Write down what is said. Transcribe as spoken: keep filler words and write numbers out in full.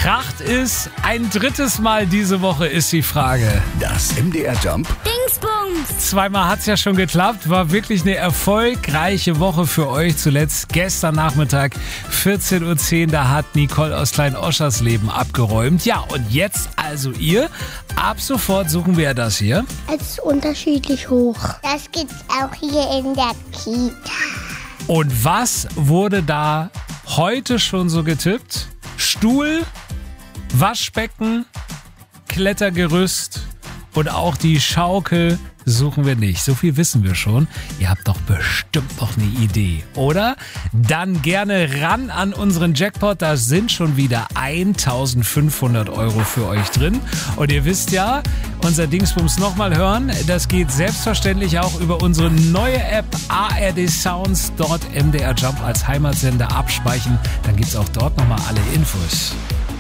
kracht es ein drittes Mal diese Woche, ist die Frage. Das M D R Jump Dingsbums. Zweimal hat es ja schon geklappt, war wirklich eine erfolgreiche Woche für euch. Zuletzt gestern Nachmittag vierzehn Uhr zehn, da hat Nicole aus Klein-Oschersleben abgeräumt. Ja, und jetzt also ihr. Ab sofort suchen wir das hier. Es ist unterschiedlich hoch. Das gibt's auch hier in der Kita. Und was wurde da heute schon so getippt? Stuhl, Waschbecken, Klettergerüst und auch die Schaukel suchen wir nicht. So viel wissen wir schon. Ihr habt doch bestimmt noch eine Idee, oder? Dann gerne ran an unseren Jackpot. Da sind schon wieder eintausendfünfhundert Euro für euch drin. Und ihr wisst ja, unser Dingsbums nochmal hören, das geht selbstverständlich auch über unsere neue App A R D Sounds. Dort M D R Jump als Heimatsender abspeichern. Dann gibt's auch dort nochmal alle Infos.